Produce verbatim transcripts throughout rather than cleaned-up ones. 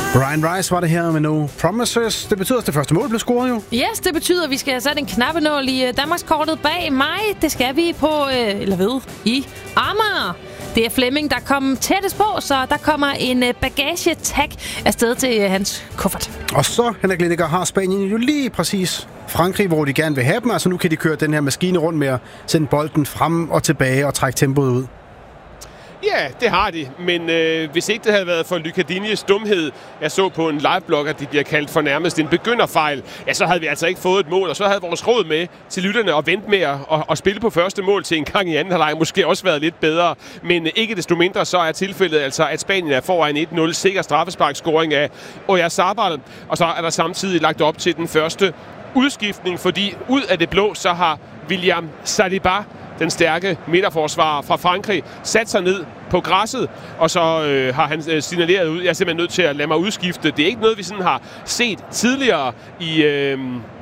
Ryan Rice var det her med No Promises. Det betyder, at det første mål blev scoret jo. Yes, det betyder, at vi skal have sat en knappenål i Danmarkskortet bag mig. Det skal vi på, øh, eller ved, i Amager. Det er Flemming, der kom tættest på, så der kommer en bagagetag afsted til hans kuffert. Og så, Henrik Lineker, har Spanien jo lige præcis Frankrig, hvor de gerne vil have dem. Altså nu kan de køre den her maskine rundt med at sende bolden frem og tilbage og trække tempoet ud. Ja, det har de, men øh, hvis ikke det havde været for Lucadinies dumhed, jeg så på en liveblog, at de bliver kaldt for nærmest en begynderfejl, ja, så havde vi altså ikke fået et mål, og så havde vores råd med til lytterne at vente med at, at, at spille på første mål til en gang i anden halvleg måske også været lidt bedre, men ikke desto mindre så er tilfældet altså, at Spanien er foran et nul, sikker straffesparkscoring af Oyarzabal, og så er der samtidig lagt op til den første udskiftning, fordi ud af det blå, så har William Saliba, den stærke midterforsvarer fra Frankrig, sat sig ned på græsset, og så øh, har han øh, signaleret ud, jeg er simpelthen nødt til at lade mig udskifte. Det er ikke noget, vi sådan har set tidligere i øh,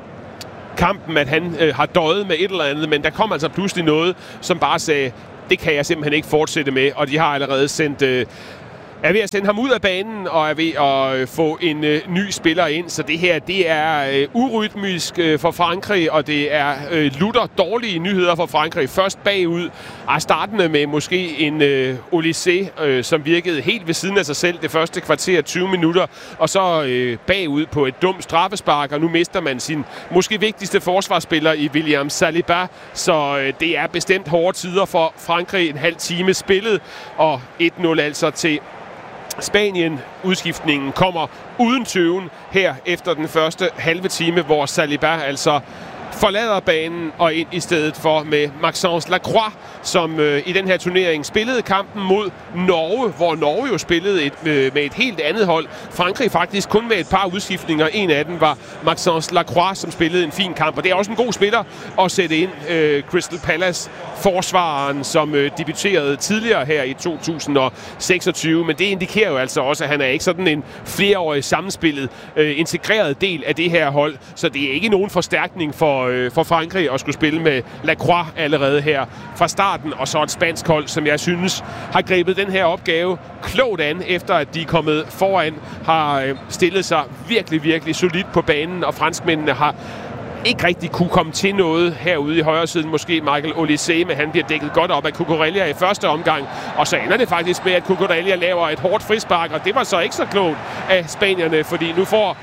kampen, at han øh, har døjet med et eller andet, men der kom altså pludselig noget, som bare sagde, det kan jeg simpelthen ikke fortsætte med, og de har allerede sendt... Øh, er ved at sende ham ud af banen, og er ved at øh, få en øh, ny spiller ind. Så det her, det er øh, urytmisk øh, for Frankrig, og det er øh, lutter dårlige nyheder for Frankrig. Først bagud, og startende med måske en øh, Olysée, øh, som virkede helt ved siden af sig selv det første kvarter, tyve minutter, og så øh, bagud på et dumt straffespark, og nu mister man sin måske vigtigste forsvarsspiller i William Saliba. Så øh, det er bestemt hårde tider for Frankrig. En halv time spillet, og et nul altså til Spanien. Udskiftningen kommer uden tøven her efter den første halve time, hvor Saliba altså forlader banen og ind i stedet for med Maxence Lacroix, som øh, i den her turnering spillede kampen mod Norge, hvor Norge jo spillede et, øh, med et helt andet hold. Frankrig faktisk kun med et par udskiftninger. En af dem var Maxence Lacroix, som spillede en fin kamp, og det er også en god spiller at sætte ind. Øh, Crystal Palace forsvareren, som øh, debuterede tidligere her i to tusind seksogtyve, men det indikerer jo altså også, at han er ikke sådan en flereårig sammenspillet, øh, integreret del af det her hold, så det er ikke nogen forstærkning for for Frankrig at skulle spille med Lacroix allerede her fra starten, og så et spansk hold, som jeg synes har grebet den her opgave klogt an, efter at de er kommet foran, har stillet sig virkelig, virkelig solidt på banen, og franskmændene har ikke rigtig kunne komme til noget herude i højre siden. Måske Michael Olysée, men han bliver dækket godt op af Cucurella i første omgang. Og så ender det faktisk med, at Cucurella laver et hårdt frispark, og det var så ikke så klogt af spanierne, fordi nu får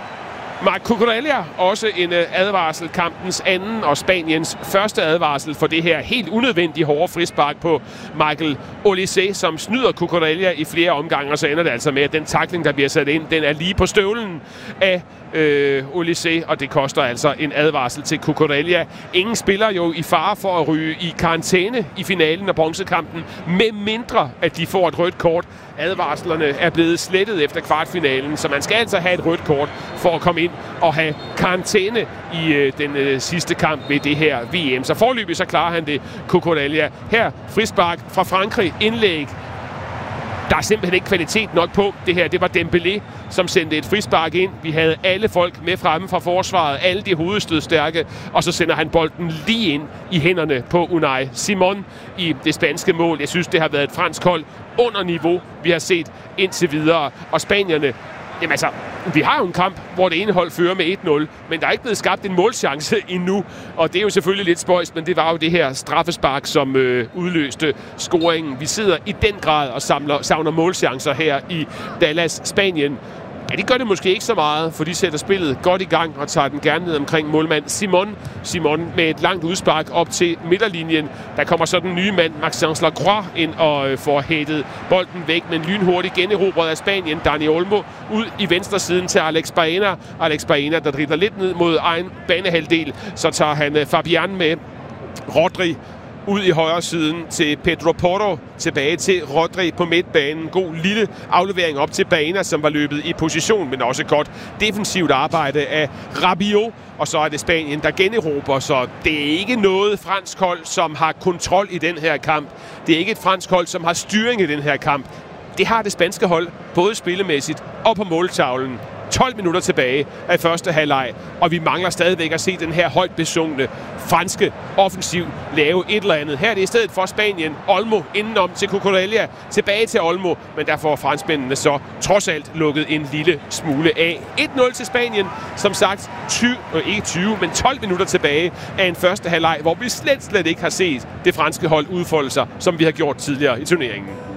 Marc Cucurella også en advarsel, kampens anden og Spaniens første advarsel for det her helt unødvendige hårde frispark på Michael Olysée, som snyder Cucurella i flere omgange, og så ender det altså med, at den tackling, der bliver sat ind, den er lige på støvlen af øh, Olysée, og det koster altså en advarsel til Cucurella. Ingen spiller jo i fare for at ryge i karantæne i finalen af bronzekampen, med mindre at de får et rødt kort. Advarslerne er blevet slettet efter kvartfinalen, så man skal altså have et rødt kort for at komme ind og have karantæne i øh, den øh, sidste kamp ved det her V M. Så forløbig så klarer han det, Cucurella. Her frispark fra Frankrig, indlæg. Der er simpelthen ikke kvalitet nok på det her. Det var Dembélé, som sendte et frispark ind. Vi havde alle folk med fremme fra forsvaret, alle de hovedstødstærke, og så sender han bolden lige ind i hænderne på Unai Simon i det spanske mål. Jeg synes, det har været et fransk hold under niveau, vi har set indtil videre. Og spanierne, jamen altså, vi har jo en kamp, hvor det ene hold fører med et nul, men der er ikke blevet skabt en målchance endnu, og det er jo selvfølgelig lidt spøjst, men det var jo det her straffespark, som øh, udløste scoringen. Vi sidder i den grad og samler, savner målchancer her i Dallas, Spanien. Ja, det gør det måske ikke så meget, for de sætter spillet godt i gang og tager den gerne ned omkring målmand Simon. Simon med et langt udspark op til midterlinjen. Der kommer så den nye mand, Maxence Lacroix, ind og øh, får hættet bolden væk, men lynhurtigt generobret af Spanien. Dani Olmo ud i venstre siden til Alex Baena. Alex Baena, der dribler lidt ned mod egen banehalvdel. Så tager han øh, Fabian med. Rodri ud i højre siden til Pedro Porro, tilbage til Rodri på midtbanen. God lille aflevering op til Baena, som var løbet i position, men også godt defensivt arbejde af Rabiot. Og så er det Spanien, der generober, så det er ikke noget fransk hold, som har kontrol i den her kamp. Det er ikke et fransk hold, som har styring i den her kamp. Det har det spanske hold, både spillemæssigt og på måltavlen. tolv minutter tilbage af første halvleg, og vi mangler stadigvæk at se den her højt besungne franske offensiv lave et eller andet. Her er det i stedet for Spanien. Olmo indenom til Cucurella, tilbage til Olmo, men der får franskmændene så trods alt lukket en lille smule af. et nul til Spanien, som sagt tyve, ikke tyve, men tolv minutter tilbage af en første halvleg, hvor vi slet, slet ikke har set det franske hold udfolde sig, som vi har gjort tidligere i turneringen.